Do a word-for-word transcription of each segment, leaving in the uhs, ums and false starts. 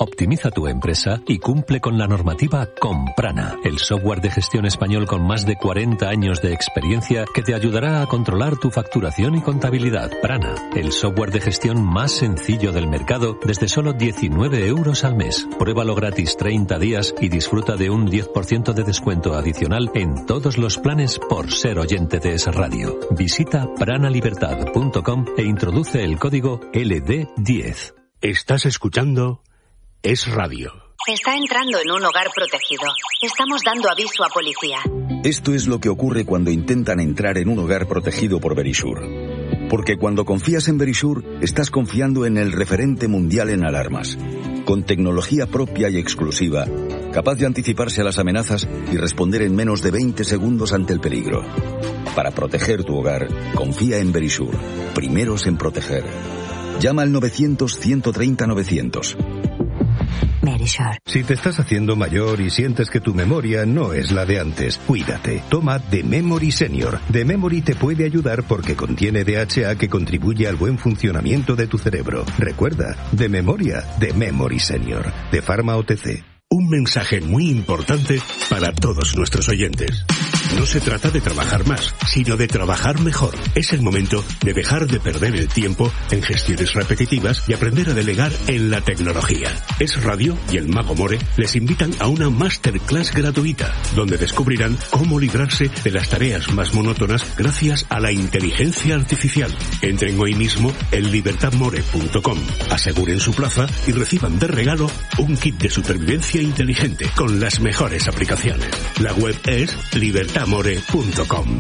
optimiza tu empresa y cumple con la normativa con Prana, el software de gestión español con más de cuarenta años de experiencia que te ayudará a controlar tu facturación y contabilidad. Prana, el software de gestión más sencillo del mercado desde solo diecinueve euros al mes. Pruébalo gratis treinta días y disfruta de un diez por ciento de descuento adicional en todos los planes por ser oyente de Es Radio. Visita prana libertad punto com e introduce el código L D diez. Estás escuchando Es Radio. Está entrando en un hogar protegido. Estamos dando aviso a policía. Esto es lo que ocurre cuando intentan entrar en un hogar protegido por Verisure. Porque cuando confías en Verisure, estás confiando en el referente mundial en alarmas, con tecnología propia y exclusiva, capaz de anticiparse a las amenazas y responder en menos de veinte segundos ante el peligro. Para proteger tu hogar, confía en Verisure. Primeros en proteger. Llama al novecientos, ciento treinta, novecientos. Verisure. Si te estás haciendo mayor y sientes que tu memoria no es la de antes, cuídate. Toma The Memory Senior. The Memory te puede ayudar porque contiene D H A que contribuye al buen funcionamiento de tu cerebro. Recuerda, de memoria, The Memory Senior. De Pharma O T C. Un mensaje muy importante para todos nuestros oyentes. No se trata de trabajar más, sino de trabajar mejor. Es el momento de dejar de perder el tiempo en gestiones repetitivas y aprender a delegar en la tecnología. Es Radio y el Mago More les invitan a una masterclass gratuita, donde descubrirán cómo librarse de las tareas más monótonas gracias a la inteligencia artificial. Entren hoy mismo en libertad more punto com, aseguren su plaza y reciban de regalo un kit de supervivencia inteligente con las mejores aplicaciones. La web es libertad more punto com.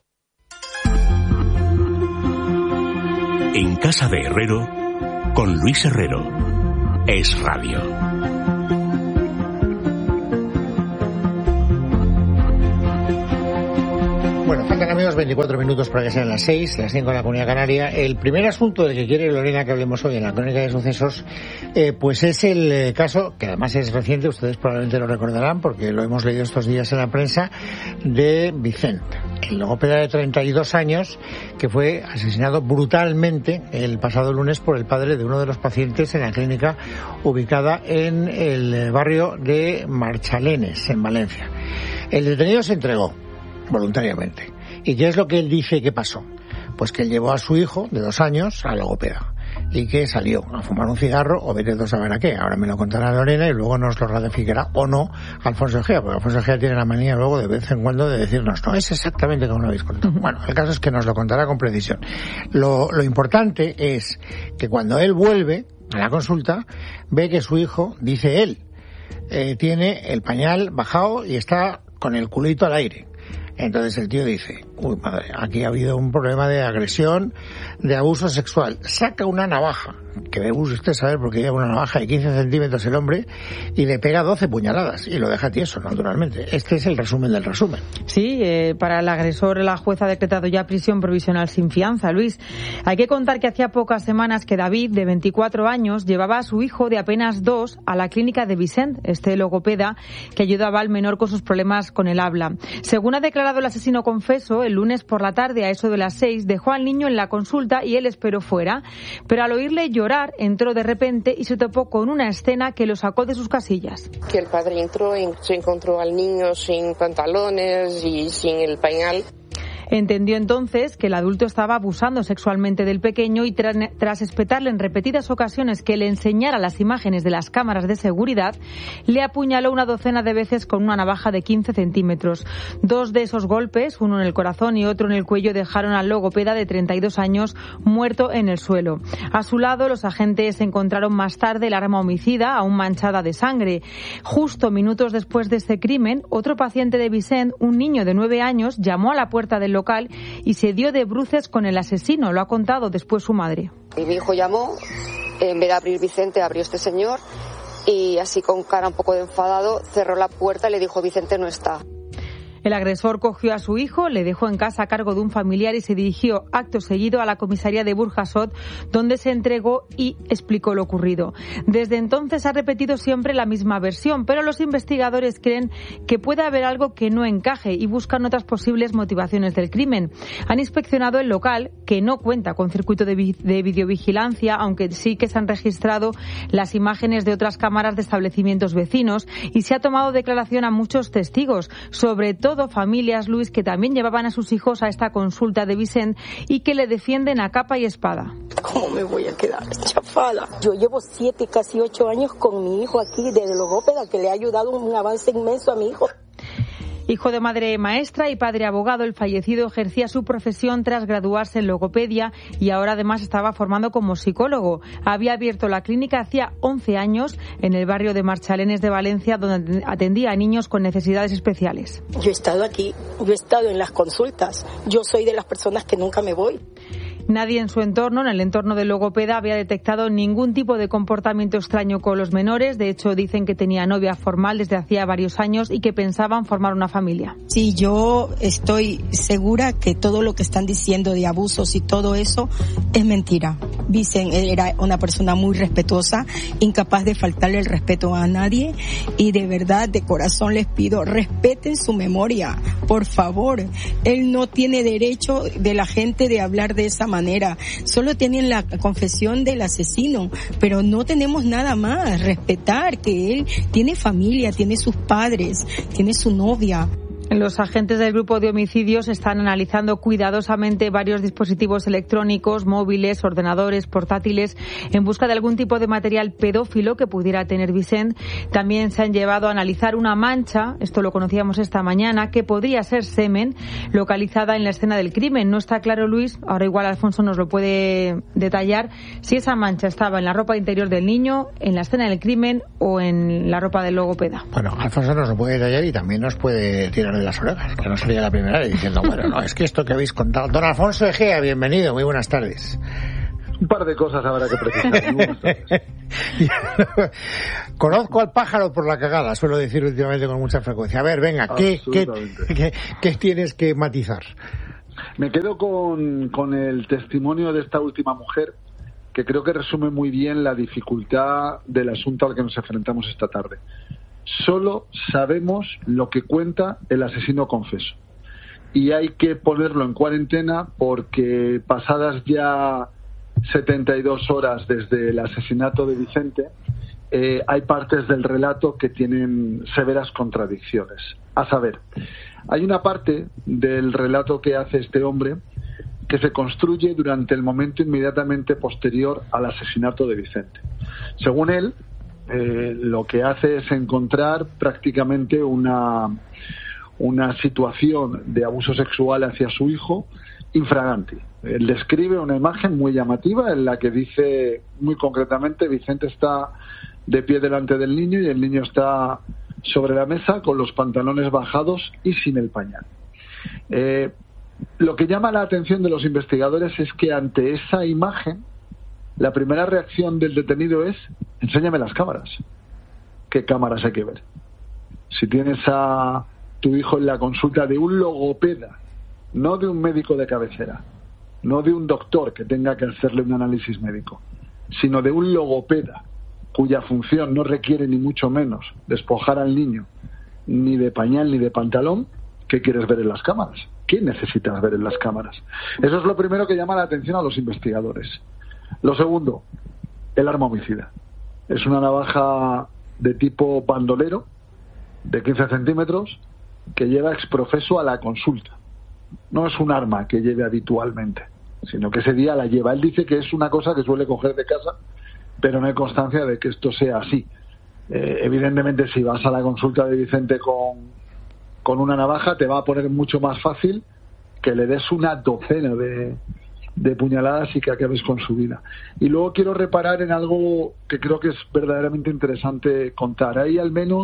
En casa de Herrero, con Luis Herrero, Es Radio. Bueno, faltan, amigos, veinticuatro minutos para que sean las seis, las cinco en la Comunidad Canaria. El primer asunto del que quiere Lorena que hablemos hoy en la crónica de sucesos, eh, pues es el eh, caso, que además es reciente, ustedes probablemente lo recordarán porque lo hemos leído estos días en la prensa, de Vicente, el logopeda de treinta y dos años que fue asesinado brutalmente el pasado lunes por el padre de uno de los pacientes en la clínica ubicada en el barrio de Marchalenes, en Valencia. El detenido se entregó voluntariamente. ¿Y qué es lo que él dice que pasó? Pues que él llevó a su hijo de dos años a logopeda y que salió a fumar un cigarro o vete a saber a qué. Ahora me lo contará Lorena y luego nos lo ratificará o no Alfonso Egea, porque Alfonso Egea tiene la manía luego de vez en cuando de decirnos no es exactamente como lo habéis contado. Bueno, el caso es que nos lo contará con precisión. Lo, lo importante es que cuando él vuelve a la consulta ve que su hijo, dice él, eh, tiene el pañal bajado y está con el culito al aire. Entonces el tío dice, uy madre, aquí ha habido un problema de agresión, de abuso sexual. Saca una navaja, que debe usted saber porque lleva una navaja de quince centímetros el hombre, y le pega doce puñaladas y lo deja tieso, naturalmente. Este es el resumen del resumen. Sí, eh, para el agresor la jueza ha decretado ya prisión provisional sin fianza, Luis. Hay que contar que hacía pocas semanas que David, de veinticuatro años, llevaba a su hijo de apenas dos a la clínica de Vicent, este logopeda que ayudaba al menor con sus problemas con el habla. Según ha declarado el asesino confeso, el lunes por la tarde, a eso de las seis, dejó al niño en la consulta y él esperó fuera. Pero al oírle llorar, entró de repente y se topó con una escena que lo sacó de sus casillas. Que el padre entró y se encontró al niño sin pantalones y sin el pañal. Entendió entonces que el adulto estaba abusando sexualmente del pequeño y tras, tras espetarle en repetidas ocasiones que le enseñara las imágenes de las cámaras de seguridad, le apuñaló una docena de veces con una navaja de quince centímetros. Dos de esos golpes, uno en el corazón y otro en el cuello, dejaron al logopeda de treinta y dos años muerto en el suelo. A su lado, los agentes encontraron más tarde el arma homicida, aún manchada de sangre. Justo minutos después de este crimen, otro paciente de Vicent, un niño de nueve años, llamó a la puerta del local y se dio de bruces con el asesino. Lo ha contado después su madre. Y mi hijo llamó, en vez de abrir Vicente, abrió este señor y así con cara un poco de enfadado cerró la puerta y le dijo: Vicente no está. El agresor cogió a su hijo, le dejó en casa a cargo de un familiar y se dirigió acto seguido a la comisaría de Burjasot, donde se entregó y explicó lo ocurrido. Desde entonces ha repetido siempre la misma versión, pero los investigadores creen que puede haber algo que no encaje y buscan otras posibles motivaciones del crimen. Han inspeccionado el local, que no cuenta con circuito de, vi- de videovigilancia, aunque sí que se han registrado las imágenes de otras cámaras de establecimientos vecinos, y se ha tomado declaración a muchos testigos, sobre todo todo familias, Luis, que también llevaban a sus hijos a esta consulta de Vicent y que le defienden a capa y espada. ¿Cómo me voy a quedar chafada? Yo llevo siete, casi ocho años con mi hijo aquí de logópeda, que le ha ayudado un avance inmenso a mi hijo. Hijo de madre maestra y padre abogado, el fallecido ejercía su profesión tras graduarse en logopedia y ahora además estaba formando como psicólogo. Había abierto la clínica hacía once años en el barrio de Marchalenes de Valencia, donde atendía a niños con necesidades especiales. Yo he estado aquí, yo he estado en las consultas. Yo soy de las personas que nunca me voy. Nadie en su entorno, en el entorno del logopeda, había detectado ningún tipo de comportamiento extraño con los menores. De hecho, dicen que tenía novia formal desde hacía varios años y que pensaban formar una familia. Sí, yo estoy segura que todo lo que están diciendo de abusos y todo eso es mentira. Vicent era una persona muy respetuosa, incapaz de faltarle el respeto a nadie, y de verdad, de corazón les pido, respeten su memoria, por favor. Él no tiene derecho de la gente de hablar de esa manera. manera. Solo tienen la confesión del asesino, pero no tenemos nada más. Respetar que él tiene familia, tiene sus padres, tiene su novia. Los agentes del grupo de homicidios están analizando cuidadosamente varios dispositivos electrónicos, móviles, ordenadores, portátiles, en busca de algún tipo de material pedófilo que pudiera tener Vicent. También se han llevado a analizar una mancha, esto lo conocíamos esta mañana, que podría ser semen, localizada en la escena del crimen. No está claro, Luis, ahora igual Alfonso nos lo puede detallar, si esa mancha estaba en la ropa interior del niño, en la escena del crimen o en la ropa del logopeda. Bueno, Alfonso nos lo puede detallar y también nos puede tirar de las orejas, que no sería la primera vez diciendo, bueno, no, es que esto que habéis contado. Don Alfonso Egea, bienvenido, muy buenas tardes. Un par de cosas habrá que precisar. Muy buenas tardes. Conozco al pájaro por la cagada, suelo decir últimamente con mucha frecuencia. A ver, venga, ¿qué, qué, qué, qué tienes que matizar? Me quedo con, con el testimonio de esta última mujer, que creo que resume muy bien la dificultad del asunto al que nos enfrentamos esta tarde. Solo sabemos lo que cuenta el asesino confeso. Y hay que ponerlo en cuarentena porque pasadas ya setenta y dos horas desde el asesinato de Vicente, eh, hay partes del relato que tienen severas contradicciones. A saber, hay una parte del relato que hace este hombre que se construye durante el momento inmediatamente posterior al asesinato de Vicente. Según él, Eh, lo que hace es encontrar prácticamente una, una situación de abuso sexual hacia su hijo infraganti. Él describe una imagen muy llamativa en la que dice muy concretamente: Vicente está de pie delante del niño y el niño está sobre la mesa con los pantalones bajados y sin el pañal. Eh, lo que llama la atención de los investigadores es que ante esa imagen la primera reacción del detenido es: enséñame las cámaras. ¿Qué cámaras hay que ver? Si tienes a tu hijo en la consulta de un logopeda, no de un médico de cabecera, no de un doctor que tenga que hacerle un análisis médico, sino de un logopeda cuya función no requiere ni mucho menos despojar al niño ni de pañal ni de pantalón, ¿qué quieres ver en las cámaras? ¿Qué necesitas ver en las cámaras? Eso es lo primero que llama la atención a los investigadores. Lo segundo, el arma homicida. Es una navaja de tipo bandolero, de quince centímetros, que lleva exprofeso a la consulta. No es un arma que lleve habitualmente, sino que ese día la lleva. Él dice que es una cosa que suele coger de casa, pero no hay constancia de que esto sea así. Eh, evidentemente, si vas a la consulta de Vicente con, con una navaja, te va a poner mucho más fácil que le des una docena de... de puñaladas y que acabes con su vida. Y luego quiero reparar en algo que creo que es verdaderamente interesante contar. Hay al menos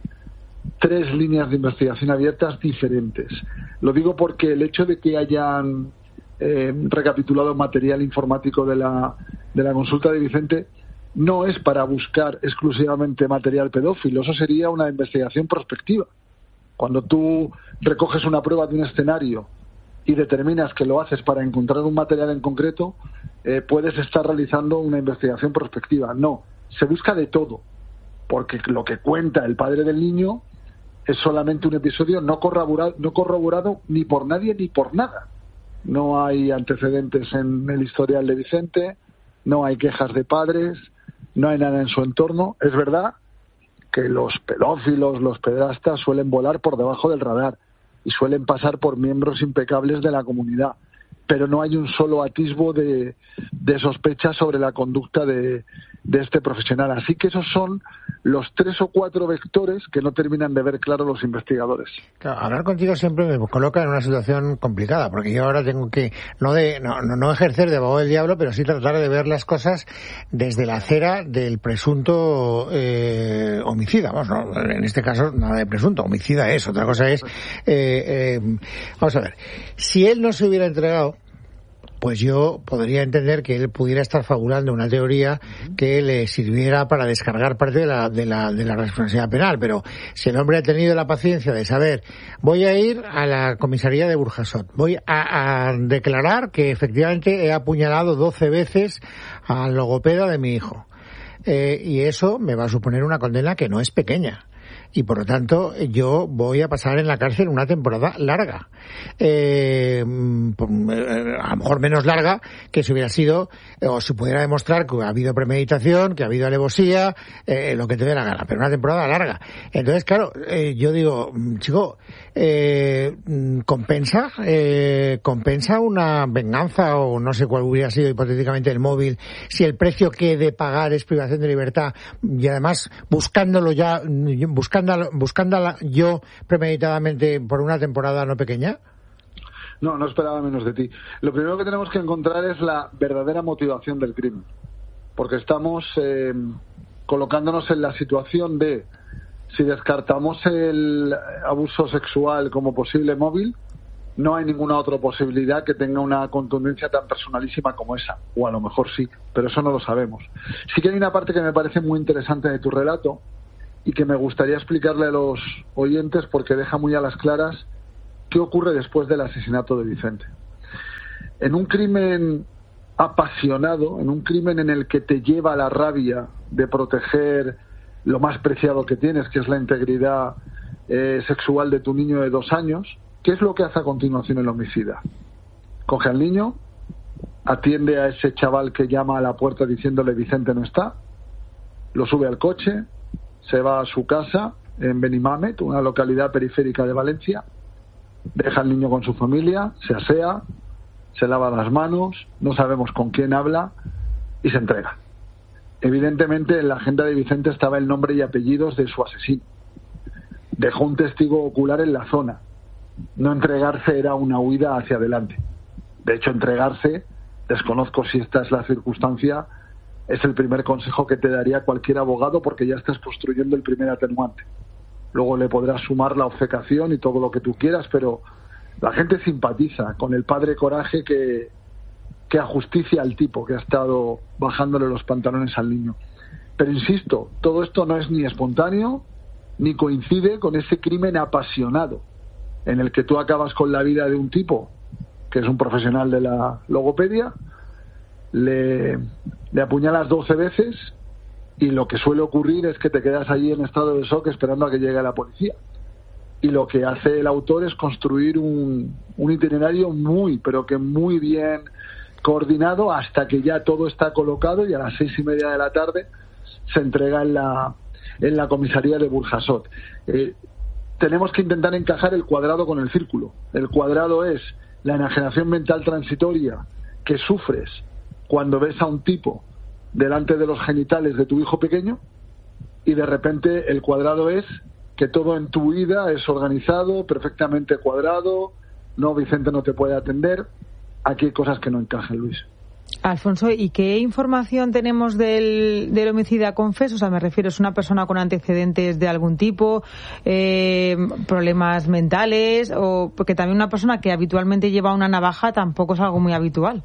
tres líneas de investigación abiertas diferentes. Lo digo porque el hecho de que hayan eh, recapitulado material informático de la, de la consulta de Vicente no es para buscar exclusivamente material pedófilo. Eso sería una investigación prospectiva. Cuando tú recoges una prueba de un escenario y determinas que lo haces para encontrar un material en concreto, eh, puedes estar realizando una investigación prospectiva. No, se busca de todo, porque lo que cuenta el padre del niño es solamente un episodio no corroborado, no corroborado ni por nadie ni por nada. No hay antecedentes en el historial de Vicente, no hay quejas de padres, no hay nada en su entorno. Es verdad que los pedófilos, los pedrastas suelen volar por debajo del radar y suelen pasar por miembros impecables de la comunidad, pero no hay un solo atisbo de, de sospecha sobre la conducta de, de este profesional. Así que esos son los tres o cuatro vectores que no terminan de ver claro los investigadores. Claro, hablar contigo siempre me coloca en una situación complicada, porque yo ahora tengo que no de no, no, no ejercer de abogado del diablo, pero sí tratar de ver las cosas desde la acera del presunto eh, homicida. Vamos, no, en este caso nada de presunto, homicida es, otra cosa es... Eh, eh, vamos a ver, si él no se hubiera entregado, pues yo podría entender que él pudiera estar fabulando una teoría que le sirviera para descargar parte de la, de la, de la responsabilidad penal. Pero si el hombre ha tenido la paciencia de saber, voy a ir a la comisaría de Burjasot, voy a, a declarar que efectivamente he apuñalado doce veces al logopeda de mi hijo, eh, y eso me va a suponer una condena que no es pequeña. Y por lo tanto yo voy a pasar en la cárcel una temporada larga, eh, a lo mejor menos larga que si hubiera sido, o si pudiera demostrar que ha habido premeditación, que ha habido alevosía, eh, lo que te dé la gana, pero una temporada larga. Entonces, claro, eh, yo digo, chico, eh, compensa eh, compensa una venganza, o no sé cuál hubiera sido hipotéticamente el móvil, si el precio que he de pagar es privación de libertad, y además buscándolo ya, buscando buscándola yo premeditadamente por una temporada no pequeña. No, no esperaba menos de ti. Lo primero que tenemos que encontrar es la verdadera motivación del crimen, porque estamos eh, colocándonos en la situación de, si descartamos el abuso sexual como posible móvil, no hay ninguna otra posibilidad que tenga una contundencia tan personalísima como esa, o a lo mejor sí, pero eso no lo sabemos. Sí que hay una parte que me parece muy interesante de tu relato y que me gustaría explicarle a los oyentes, porque deja muy a las claras qué ocurre después del asesinato de Vicente. En un crimen apasionado, en un crimen en el que te lleva la rabia de proteger lo más preciado que tienes, que es la integridad eh, sexual de tu niño de dos años, ¿qué es lo que hace a continuación el homicida? Coge al niño, atiende a ese chaval que llama a la puerta diciéndole Vicente no está, lo sube al coche, se va a su casa en Benimamet, una localidad periférica de Valencia, deja al niño con su familia, se asea, se lava las manos, no sabemos con quién habla y se entrega. Evidentemente en la agenda de Vicente estaba el nombre y apellidos de su asesino. Dejó un testigo ocular en la zona. No entregarse era una huida hacia adelante. De hecho, entregarse, desconozco si esta es la circunstancia, es el primer consejo que te daría cualquier abogado, porque ya estás construyendo el primer atenuante. Luego le podrás sumar la obcecación y todo lo que tú quieras, pero la gente simpatiza con el padre coraje que, que ajusticia al tipo que ha estado bajándole los pantalones al niño. Pero insisto, todo esto no es ni espontáneo ni coincide con ese crimen apasionado en el que tú acabas con la vida de un tipo que es un profesional de la logopedia, le, le apuñalas doce veces y lo que suele ocurrir es que te quedas allí en estado de shock esperando a que llegue la policía. Y lo que hace el autor es construir un, un itinerario muy, pero que muy bien coordinado, hasta que ya todo está colocado y a las seis y media de la tarde se entrega en la, en la comisaría de Burjasot. Eh, tenemos que intentar encajar el cuadrado con el círculo. El cuadrado es la enajenación mental transitoria que sufres cuando ves a un tipo delante de los genitales de tu hijo pequeño, y de repente el cuadrado es que todo en tu vida es organizado, perfectamente cuadrado, no, Vicente no te puede atender. Aquí hay cosas que no encajan, Luis. Alfonso, ¿y qué información tenemos del, del homicida confeso? O sea, me refiero, ¿es una persona con antecedentes de algún tipo, eh, problemas mentales, o porque también una persona que habitualmente lleva una navaja tampoco es algo muy habitual?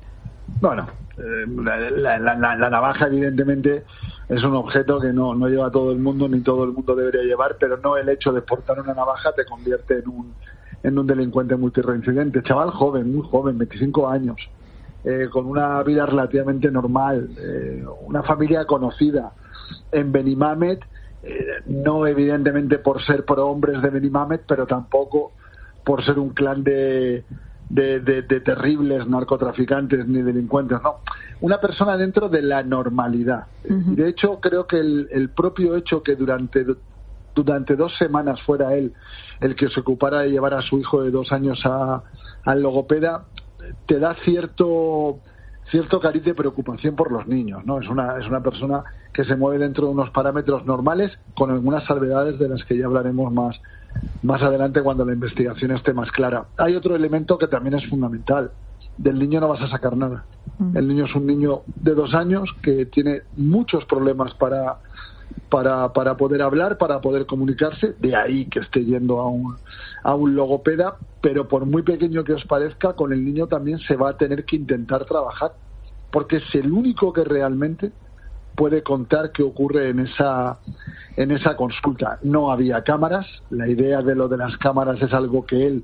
Bueno, eh, la, la, la, la navaja evidentemente es un objeto que no, no lleva todo el mundo, ni todo el mundo debería llevar, pero no el hecho de portar una navaja te convierte en un en un delincuente multireincidente. Chaval joven, muy joven, veinticinco años, eh, con una vida relativamente normal, eh, una familia conocida en Benimamet, eh, no evidentemente por ser pro hombres de Benimamet, pero tampoco por ser un clan de, de, de, de terribles narcotraficantes ni delincuentes, no. Una persona dentro de la normalidad. Uh-huh. De hecho, creo que el, el propio hecho que durante durante dos semanas fuera él el que se ocupara de llevar a su hijo de dos años a, al logopeda, te da cierto cierto cariz de preocupación por los niños, ¿no? Es una es una persona que se mueve dentro de unos parámetros normales, con algunas salvedades de las que ya hablaremos más más adelante cuando la investigación esté más clara. Hay otro elemento que también es fundamental. Del niño no vas a sacar nada. El niño es un niño de dos años que tiene muchos problemas para para para poder hablar, para poder comunicarse, de ahí que esté yendo a un a un logopeda, pero por muy pequeño que os parezca, con el niño también se va a tener que intentar trabajar, porque es el único que realmente puede contar qué ocurre en esa en esa consulta. No había cámaras, la idea de lo de las cámaras es algo que él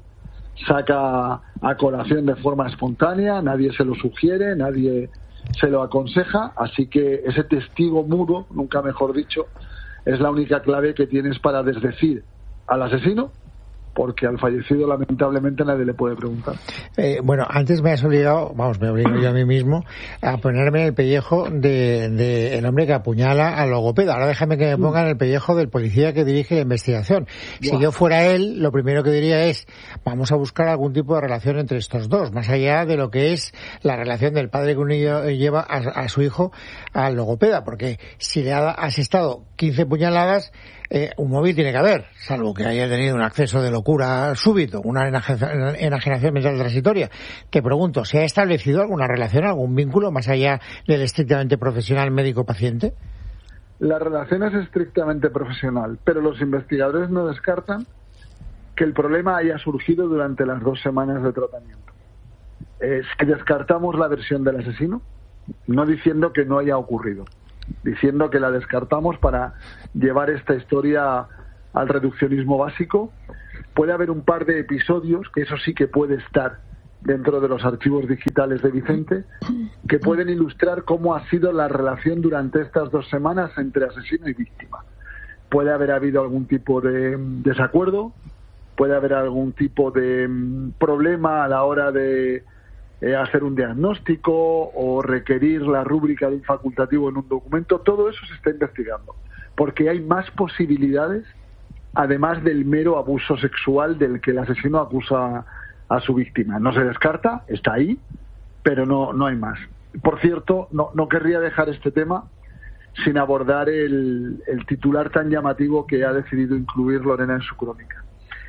saca a colación de forma espontánea, nadie se lo sugiere, nadie se lo aconseja, así que ese testigo mudo, nunca mejor dicho, es la única clave que tienes para desdecir al asesino, porque al fallecido lamentablemente nadie le puede preguntar. Eh, bueno, antes me has obligado, vamos, me obligo yo a mí mismo a ponerme en el pellejo de, de el hombre que apuñala al logopeda. Ahora déjame que me ponga en el pellejo del policía que dirige la investigación. Si wow. yo fuera él, lo primero que diría es, vamos a buscar algún tipo de relación entre estos dos, más allá de lo que es la relación del padre que un niño lleva a, a su hijo al logopeda, porque si le ha asestado quince puñaladas, Eh, un móvil tiene que haber, salvo que haya tenido un acceso de locura súbito, una enajenación mental transitoria. Te pregunto, ¿se ha establecido alguna relación, algún vínculo más allá del estrictamente profesional médico-paciente? La relación es estrictamente profesional, pero los investigadores no descartan que el problema haya surgido durante las dos semanas de tratamiento. Eh, si descartamos la versión del asesino, no diciendo que no haya ocurrido, diciendo que la descartamos para llevar esta historia al reduccionismo básico, puede haber un par de episodios, que eso sí que puede estar dentro de los archivos digitales de Vicente, que pueden ilustrar cómo ha sido la relación durante estas dos semanas entre asesino y víctima. Puede haber habido algún tipo de desacuerdo, puede haber algún tipo de problema a la hora de Eh, hacer un diagnóstico o requerir la rúbrica de un facultativo en un documento. Todo eso se está investigando, porque hay más posibilidades, además del mero abuso sexual del que el asesino acusa a su víctima. No se descarta, está ahí, pero no, no hay más. Por cierto, no, no querría dejar este tema sin abordar el, el titular tan llamativo que ha decidido incluir Lorena en su crónica.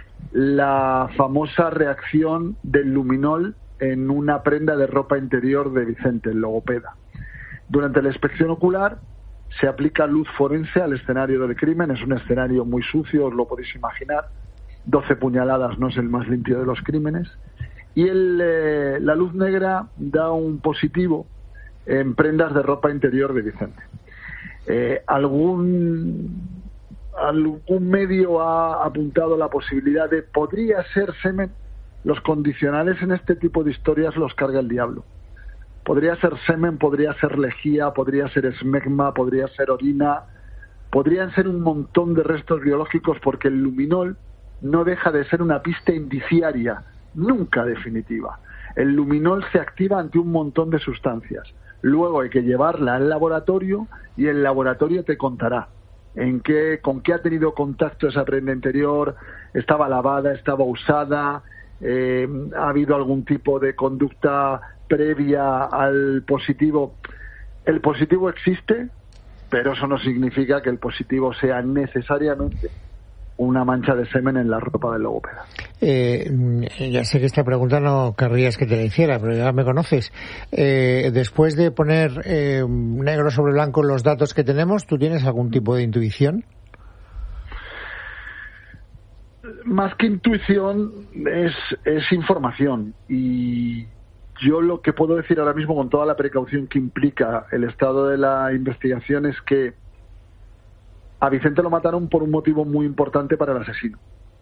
La famosa reacción del luminol en una prenda de ropa interior de Vicente, el logopeda. Durante la inspección ocular se aplica luz forense al escenario del crimen. Es un escenario muy sucio, os lo podéis imaginar. doce puñaladas no es el más limpio de los crímenes. Y el, eh, la luz negra da un positivo en prendas de ropa interior de Vicente. Eh, algún, algún medio ha apuntado la posibilidad de podría ser semen. Los condicionales en este tipo de historias los carga el diablo. Podría ser semen, podría ser lejía, podría ser esmegma, podría ser orina, podrían ser un montón de restos biológicos, porque el luminol no deja de ser una pista indiciaria, nunca definitiva. El luminol se activa ante un montón de sustancias. Luego hay que llevarla al laboratorio y el laboratorio te contará en qué, con qué ha tenido contacto esa prenda interior, estaba lavada, estaba usada, Eh, ha habido algún tipo de conducta previa al positivo. El positivo existe, pero eso no significa que el positivo sea necesariamente una mancha de semen en la ropa del logopeda. Eh, ya sé que esta pregunta no querrías que te la hiciera, pero ya me conoces. Eh, después de poner eh, negro sobre blanco los datos que tenemos, ¿tú tienes algún tipo de intuición? Más que intuición es, es información, y, yo lo que puedo decir ahora mismo, con toda la precaución que implica el estado de la investigación, es que a Vicente lo mataron por un motivo muy importante para el asesino.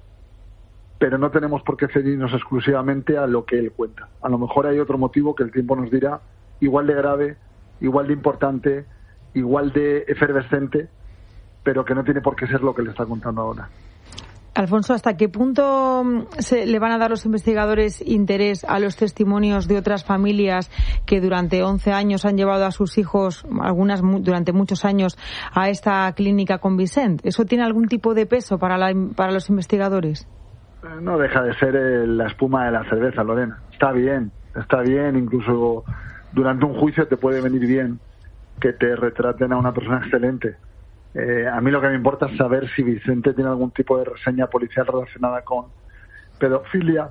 Pero no tenemos por qué ceñirnos exclusivamente a lo que él cuenta. A lo mejor hay otro motivo que el tiempo nos dirá, igual de grave, igual de importante, igual de efervescente, pero que no tiene por qué ser lo que le está contando ahora. Alfonso, ¿hasta qué punto se le van a dar los investigadores interés a los testimonios de otras familias que durante once años han llevado a sus hijos, algunas durante muchos años, a esta clínica con Vicente? ¿Eso tiene algún tipo de peso para, la, para los investigadores? No deja de ser el, la espuma de la cerveza, Lorena. Está bien, está bien, incluso durante un juicio te puede venir bien que te retraten a una persona excelente. Eh, a mí lo que me importa es saber si Vicente tiene algún tipo de reseña policial relacionada con pedofilia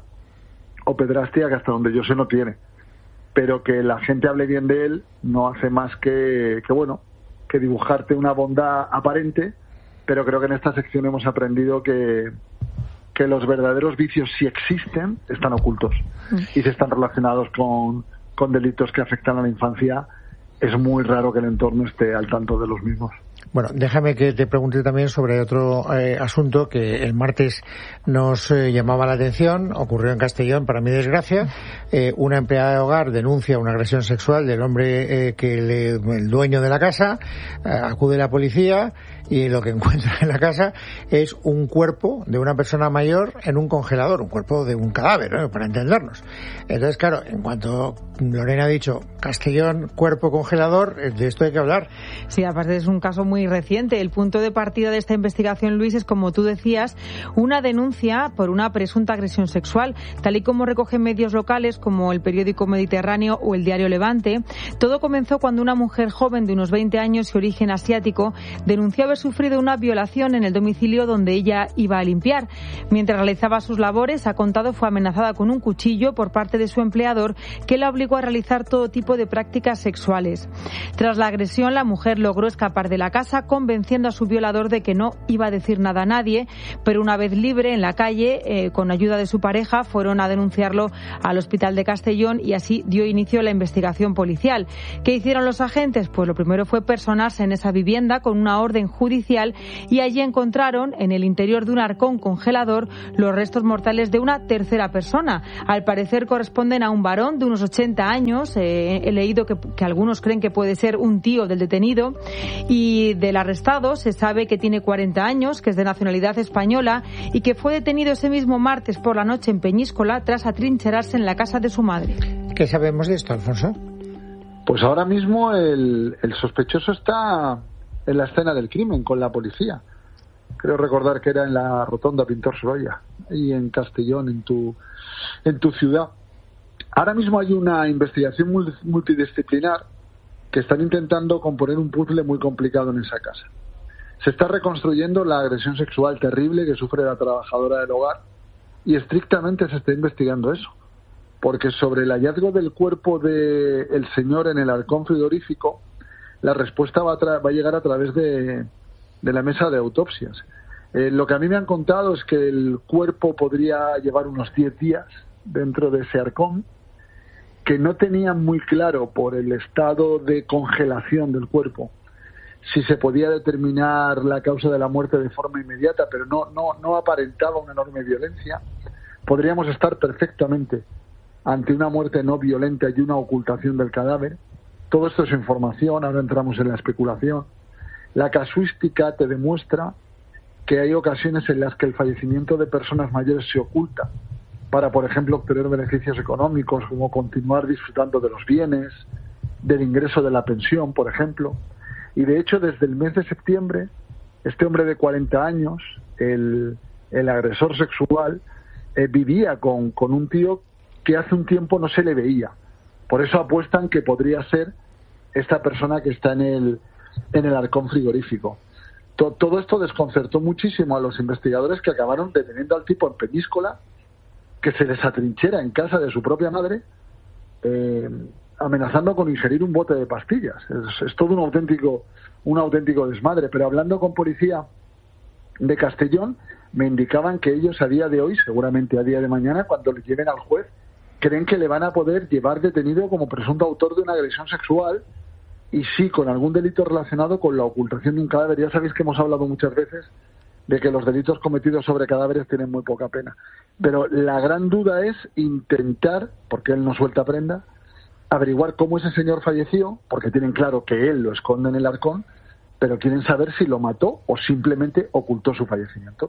o pedrastia, que hasta donde yo sé no tiene. Pero que la gente hable bien de él no hace más que, que bueno, que dibujarte una bondad aparente, pero creo que en esta sección hemos aprendido que, que los verdaderos vicios, si existen, están ocultos y si están relacionados con, con delitos que afectan a la infancia. Es muy raro que el entorno esté al tanto de los mismos. Bueno, déjame que te pregunte también sobre otro eh, asunto que el martes nos eh, llamaba la atención. Ocurrió en Castellón, para mi desgracia. Eh, una empleada de hogar denuncia una agresión sexual del hombre eh, que le, el dueño de la casa. Eh, acude la policía y lo que encuentra en la casa es un cuerpo de una persona mayor en un congelador, un cuerpo de un cadáver, ¿no? Para entendernos. Entonces, claro, en cuanto Lorena ha dicho Castellón, cuerpo congelador, de esto hay que hablar. Sí, aparte es un caso muy reciente. El punto de partida de esta investigación, Luis, es, como tú decías, una denuncia por una presunta agresión sexual, tal y como recogen medios locales como el periódico Mediterráneo o el diario Levante. Todo comenzó cuando una mujer joven de unos veinte años y origen asiático denunció haber sufrido una violación en el domicilio donde ella iba a limpiar. Mientras realizaba sus labores, ha contado, fue amenazada con un cuchillo por parte de su empleador, que la obligó a realizar todo tipo de prácticas sexuales. Tras la agresión, la mujer logró escapar de la casa, convenciendo a su violador de que no iba a decir nada a nadie, pero una vez libre en la calle, eh, con ayuda de su pareja, fueron a denunciarlo al hospital de Castellón y así dio inicio a la investigación policial. ¿Qué hicieron los agentes? Pues lo primero fue personarse en esa vivienda con una orden judicial y allí encontraron, en el interior de un arcón congelador, los restos mortales de una tercera persona. Al parecer corresponden a un varón de unos ochenta años. Eh, he leído que, que algunos creen que puede ser un tío del detenido, y del arrestado se sabe que tiene cuarenta años, que es de nacionalidad española y que fue detenido ese mismo martes por la noche en Peñíscola tras atrincherarse en la casa de su madre. ¿Qué sabemos de esto, Alfonso? Pues ahora mismo el, el sospechoso está en la escena del crimen con la policía. Creo recordar que era en la rotonda Pintor Sorolla, y en Castellón, en tu, en tu ciudad. Ahora mismo hay una investigación multidisciplinar que están intentando componer un puzzle muy complicado en esa casa. Se está reconstruyendo la agresión sexual terrible que sufre la trabajadora del hogar y estrictamente se está investigando eso, porque sobre el hallazgo del cuerpo del señor en el halcón frigorífico, la respuesta va a, tra- va a llegar a través de, de la mesa de autopsias. Eh, lo que a mí me han contado es que el cuerpo podría llevar unos diez días dentro de ese halcón, que no tenían muy claro, por el estado de congelación del cuerpo, si se podía determinar la causa de la muerte de forma inmediata, pero no, no, no aparentaba una enorme violencia. Podríamos estar perfectamente ante una muerte no violenta y una ocultación del cadáver. Todo esto es información, ahora entramos en la especulación. La casuística te demuestra que hay ocasiones en las que el fallecimiento de personas mayores se oculta para, por ejemplo, obtener beneficios económicos, como continuar disfrutando de los bienes, del ingreso de la pensión, por ejemplo. Y de hecho, desde el mes de septiembre, este hombre de cuarenta años, el, el agresor sexual, eh, vivía con, con un tío que hace un tiempo no se le veía. Por eso apuestan que podría ser esta persona que está en el, en el halcón frigorífico. To, todo esto desconcertó muchísimo a los investigadores, que acabaron deteniendo al tipo en Peñíscola, que se les atrinchera en casa de su propia madre, eh, amenazando con ingerir un bote de pastillas. Es, es todo un auténtico, un auténtico desmadre. Pero hablando con policía de Castellón, me indicaban que ellos a día de hoy, seguramente a día de mañana, cuando le lleven al juez, creen que le van a poder llevar detenido como presunto autor de una agresión sexual y sí con algún delito relacionado con la ocultación de un cadáver. Ya sabéis que hemos hablado muchas veces de que los delitos cometidos sobre cadáveres tienen muy poca pena. Pero la gran duda es intentar, porque él no suelta prenda, averiguar cómo ese señor falleció, porque tienen claro que él lo esconde en el arcón, pero quieren saber si lo mató o simplemente ocultó su fallecimiento.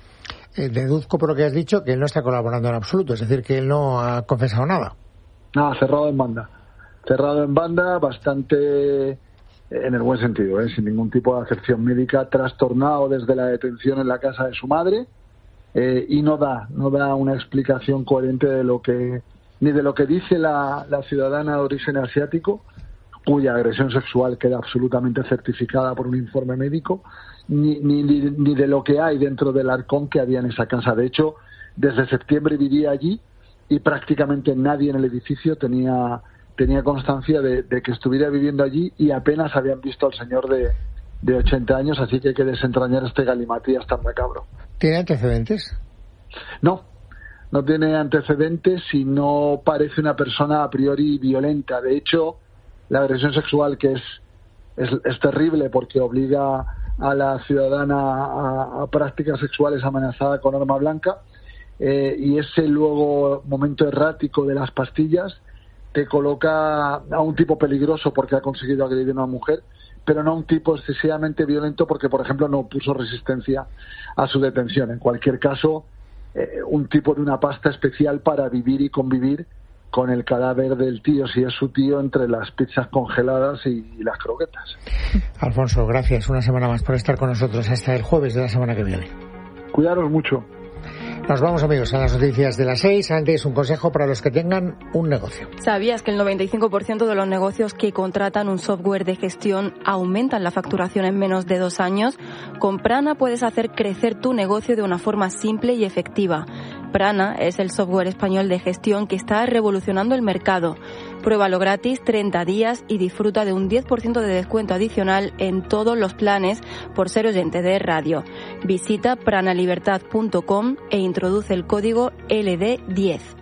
Eh, deduzco por lo que has dicho que él no está colaborando en absoluto, es decir, que él no ha confesado nada. Nada, cerrado en banda. Cerrado en banda, bastante, en el buen sentido, ¿eh? Sin ningún tipo de acepción médica, trastornado desde la detención en la casa de su madre, eh, y no da, no da una explicación coherente de lo que, ni de lo que dice la, la ciudadana de origen asiático, cuya agresión sexual queda absolutamente certificada por un informe médico, ni, ni, ni de lo que hay dentro del arcón que había en esa casa. De hecho, desde septiembre vivía allí y prácticamente nadie en el edificio tenía, tenía constancia de, de que estuviera viviendo allí y apenas habían visto al señor de, de ochenta años, así que hay que desentrañar este galimatías tan macabro. ¿Tiene antecedentes? No, no tiene antecedentes y no parece una persona a priori violenta. De hecho, la agresión sexual, que es, es, es terrible porque obliga a la ciudadana a, a prácticas sexuales amenazada con arma blanca, eh, y ese luego momento errático de las pastillas te coloca a un tipo peligroso porque ha conseguido agredir a una mujer, pero no a un tipo excesivamente violento porque, por ejemplo, no puso resistencia a su detención. En cualquier caso, eh, un tipo de una pasta especial para vivir y convivir con el cadáver del tío, si es su tío, entre las pizzas congeladas y, y las croquetas. Alfonso, gracias una semana más por estar con nosotros hasta el jueves de la semana que viene. Cuidaros mucho. Nos vamos, amigos, a las noticias de las seis. Antes, un consejo para los que tengan un negocio. ¿Sabías que el noventa y cinco por ciento de los negocios que contratan un software de gestión aumentan la facturación en menos de dos años? Con Prana puedes hacer crecer tu negocio de una forma simple y efectiva. Prana es el software español de gestión que está revolucionando el mercado. Pruébalo gratis treinta días y disfruta de un diez por ciento de descuento adicional en todos los planes por ser oyente de radio. Visita pranalibertad punto com e introduce el código L D diez.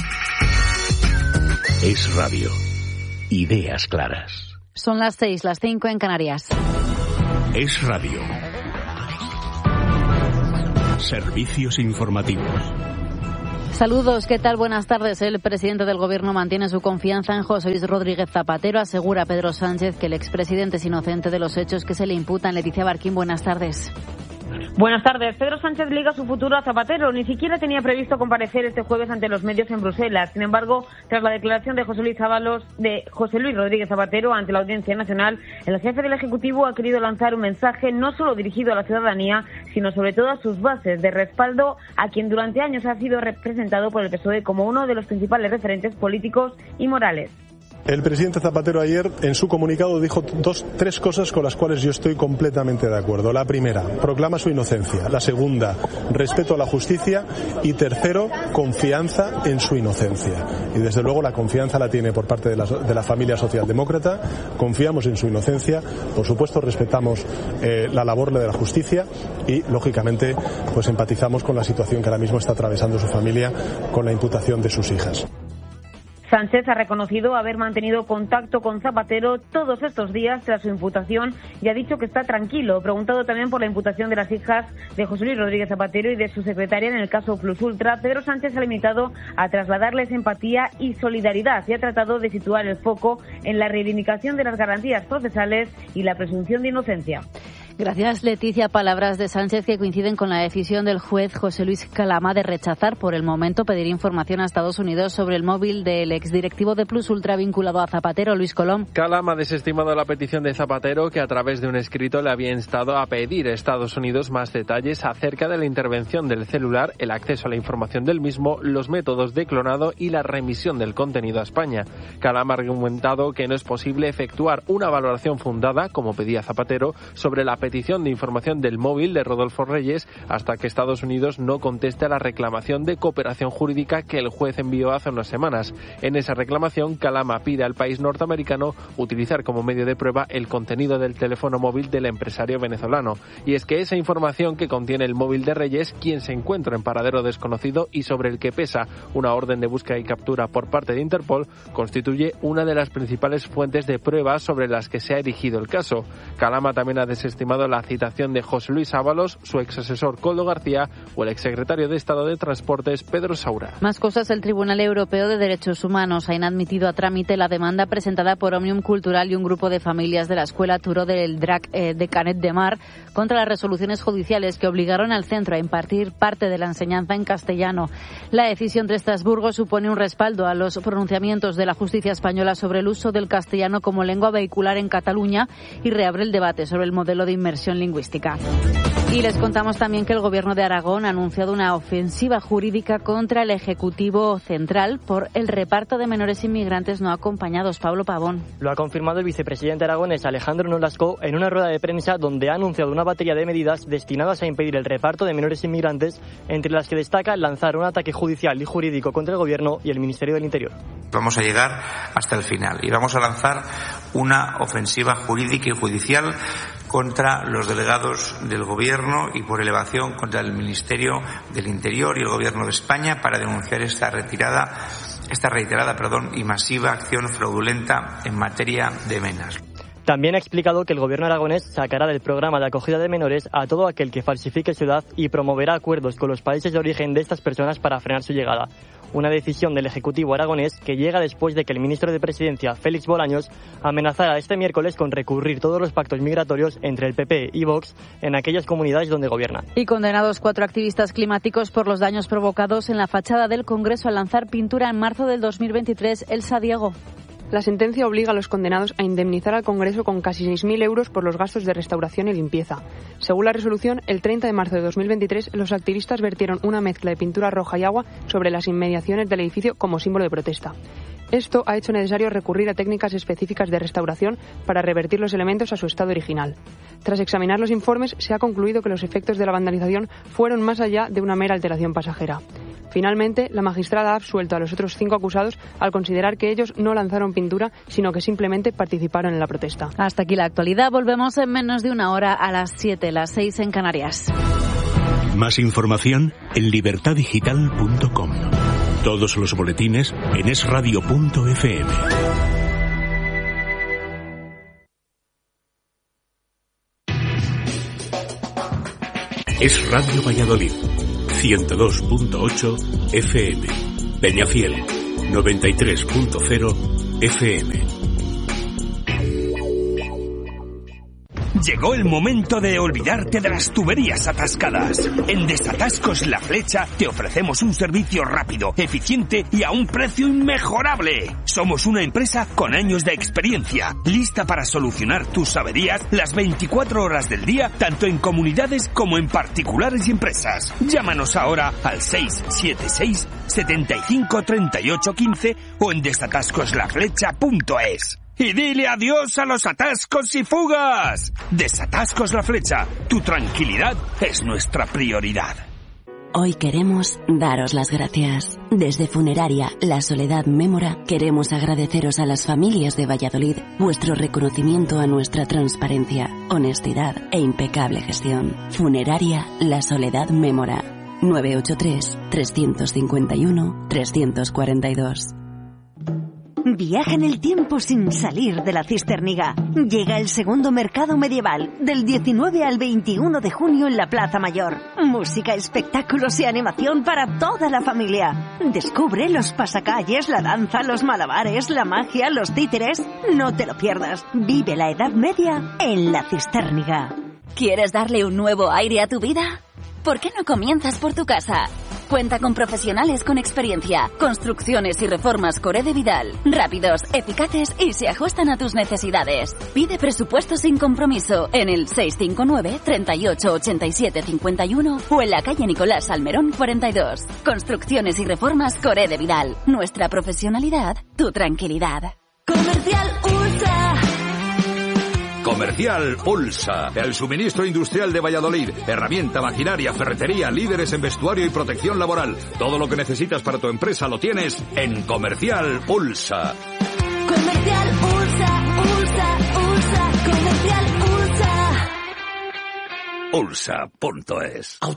Es radio. Ideas claras. Son las seis, las cinco en Canarias. Es radio. Servicios informativos. Saludos, ¿qué tal? Buenas tardes. El presidente del Gobierno mantiene su confianza en José Luis Rodríguez Zapatero. Asegura Pedro Sánchez que el expresidente es inocente de los hechos que se le imputan. Leticia Barquín, buenas tardes. Buenas tardes. Pedro Sánchez liga su futuro a Zapatero. Ni siquiera tenía previsto comparecer este jueves ante los medios en Bruselas. Sin embargo, tras la declaración de José Luis Ábalos, de José Luis Rodríguez Zapatero ante la Audiencia Nacional, el jefe del Ejecutivo ha querido lanzar un mensaje no solo dirigido a la ciudadanía, sino sobre todo a sus bases de respaldo a quien durante años ha sido representado por el P S O E como uno de los principales referentes políticos y morales. El presidente Zapatero ayer en su comunicado dijo dos, tres cosas con las cuales yo estoy completamente de acuerdo. La primera, proclama su inocencia. La segunda, respeto a la justicia. Y tercero, confianza en su inocencia. Y desde luego la confianza la tiene por parte de la, de la familia socialdemócrata. Confiamos en su inocencia. Por supuesto, respetamos eh, la labor de la justicia y, lógicamente, pues empatizamos con la situación que ahora mismo está atravesando su familia con la imputación de sus hijas. Sánchez ha reconocido haber mantenido contacto con Zapatero todos estos días tras su imputación y ha dicho que está tranquilo. Preguntado también por la imputación de las hijas de José Luis Rodríguez Zapatero y de su secretaria en el caso Plus Ultra, Pedro Sánchez ha limitado a trasladarles empatía y solidaridad y ha tratado de situar el foco en la reivindicación de las garantías procesales y la presunción de inocencia. Gracias, Leticia. Palabras de Sánchez que coinciden con la decisión del juez José Luis Calama de rechazar por el momento pedir información a Estados Unidos sobre el móvil del exdirectivo de Plus Ultra vinculado a Zapatero, Luis Colom. Calama ha desestimado la petición de Zapatero, que a través de un escrito le había instado a pedir a Estados Unidos más detalles acerca de la intervención del celular, el acceso a la información del mismo, los métodos de clonado y la remisión del contenido a España. Calama ha argumentado que no es posible efectuar una valoración fundada, como pedía Zapatero, sobre la petición petición de información del móvil de Rodolfo Reyes hasta que Estados Unidos no conteste a la reclamación de cooperación jurídica que el juez envió hace unas semanas. En esa reclamación, Calama pide al país norteamericano utilizar como medio de prueba el contenido del teléfono móvil del empresario venezolano. Y es que esa información que contiene el móvil de Reyes, quien se encuentra en paradero desconocido y sobre el que pesa una orden de búsqueda y captura por parte de Interpol, constituye una de las principales fuentes de pruebas sobre las que se ha erigido el caso. Calama también ha desestimado la citación de José Luis Ábalos, su exasesor Koldo García o el exsecretario de Estado de Transportes Pedro Saura. Más cosas. El Tribunal Europeo de Derechos Humanos ha inadmitido a trámite la demanda presentada por Òmnium Cultural y un grupo de familias de la Escuela Turó del Drac eh, de Canet de Mar contra las resoluciones judiciales que obligaron al centro a impartir parte de la enseñanza en castellano. La decisión de Estrasburgo supone un respaldo a los pronunciamientos de la justicia española sobre el uso del castellano como lengua vehicular en Cataluña y reabre el debate sobre el modelo de inmersión lingüística. Y les contamos también que el Gobierno de Aragón ha anunciado una ofensiva jurídica contra el Ejecutivo Central por el reparto de menores inmigrantes no acompañados. Pablo Pavón. Lo ha confirmado el vicepresidente aragonés Alejandro Nolasco en una rueda de prensa donde ha anunciado una batería de medidas destinadas a impedir el reparto de menores inmigrantes, entre las que destaca lanzar un ataque judicial y jurídico contra el Gobierno y el Ministerio del Interior. Vamos a llegar hasta el final y vamos a lanzar una ofensiva jurídica y judicial contra los delegados del Gobierno y por elevación contra el Ministerio del Interior y el Gobierno de España para denunciar esta retirada, esta reiterada, perdón, y masiva acción fraudulenta en materia de menas. También ha explicado que el Gobierno aragonés sacará del programa de acogida de menores a todo aquel que falsifique su edad y promoverá acuerdos con los países de origen de estas personas para frenar su llegada. Una decisión del Ejecutivo aragonés que llega después de que el ministro de Presidencia, Félix Bolaños, amenazara este miércoles con recurrir todos los pactos migratorios entre el P P y Vox en aquellas comunidades donde gobierna. Y condenados cuatro activistas climáticos por los daños provocados en la fachada del Congreso al lanzar pintura en marzo del dos mil veintitrés. Elsa Diego. La sentencia obliga a los condenados a indemnizar al Congreso con casi seis mil euros por los gastos de restauración y limpieza. Según la resolución, el treinta de marzo de dos mil veintitrés, los activistas vertieron una mezcla de pintura roja y agua sobre las inmediaciones del edificio como símbolo de protesta. Esto ha hecho necesario recurrir a técnicas específicas de restauración para revertir los elementos a su estado original. Tras examinar los informes, se ha concluido que los efectos de la vandalización fueron más allá de una mera alteración pasajera. Finalmente, la magistrada ha absuelto a los otros cinco acusados al considerar que ellos no lanzaron pintura, sino que simplemente participaron en la protesta. Hasta aquí la actualidad. Volvemos en menos de una hora a las siete, las seis en Canarias. Más información en libertad digital punto com. Todos los boletines en es radio punto efe eme. Es Radio Valladolid, ciento dos punto ocho efe eme. Peñafiel, noventa y tres punto cero efe eme. Llegó el momento de olvidarte de las tuberías atascadas. En Desatascos La Flecha te ofrecemos un servicio rápido, eficiente y a un precio inmejorable. Somos una empresa con años de experiencia, lista para solucionar tus averías las veinticuatro horas del día, tanto en comunidades como en particulares y empresas. Llámanos ahora al seis siete seis, setenta y cinco, treinta y ocho, quince o en desatascos la flecha punto es. Y dile adiós a los atascos y fugas. Desatascos La Flecha. Tu tranquilidad es nuestra prioridad. Hoy queremos daros las gracias. Desde Funeraria La Soledad Mémora queremos agradeceros a las familias de Valladolid vuestro reconocimiento a nuestra transparencia, honestidad e impecable gestión. Funeraria La Soledad Mémora. nueve ocho tres, tres cinco uno, tres cuatro dos. Viaja en el tiempo sin salir de la Cisterniga. Llega el segundo mercado medieval del diecinueve al veintiuno de junio en la Plaza Mayor. Música, espectáculos y animación para toda la familia. Descubre los pasacalles, la danza, los malabares, la magia, los títeres. No te lo pierdas. Vive la Edad Media en la Cisterniga. ¿Quieres darle un nuevo aire a tu vida? ¿Por qué no comienzas por tu casa? Cuenta con profesionales con experiencia, construcciones y reformas Coré de Vidal, rápidos, eficaces y se ajustan a tus necesidades. Pide presupuesto sin compromiso en el seis cinco nueve, treinta y ocho, ochenta y siete, cincuenta y uno o en la calle Nicolás Salmerón cuarenta y dos. Construcciones y reformas Coré de Vidal. Nuestra profesionalidad, tu tranquilidad. Comercial U S A. Comercial Ulsa, el suministro industrial de Valladolid. Herramienta, maquinaria, ferretería, líderes en vestuario y protección laboral. Todo lo que necesitas para tu empresa lo tienes en Comercial Ulsa. Comercial Ulsa, Ulsa, Ulsa, Comercial Ulsa. Ulsa punto es.